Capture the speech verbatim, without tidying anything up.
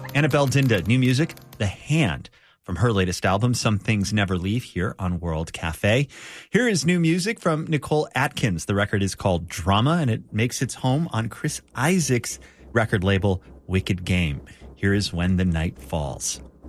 Annabelle Dinda, new music, The Hand, from her latest album, Some Things Never Leave, here on World Cafe. Here is new music from Nicole Atkins. The record is called Drama, and it makes its home on Chris Isaak's record label, Wicked Game. Here is When the Night Falls.